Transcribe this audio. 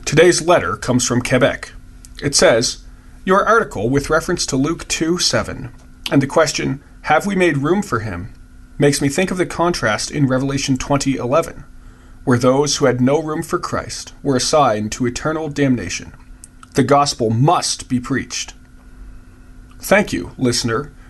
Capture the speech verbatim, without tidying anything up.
Today's letter comes from Quebec. It says, "Your article with reference to Luke two seven and the question, 'Have we made room for him?' makes me think of the contrast in Revelation twenty eleven, where those who had no room for Christ were assigned to eternal damnation. The gospel must be preached." Thank you, listener,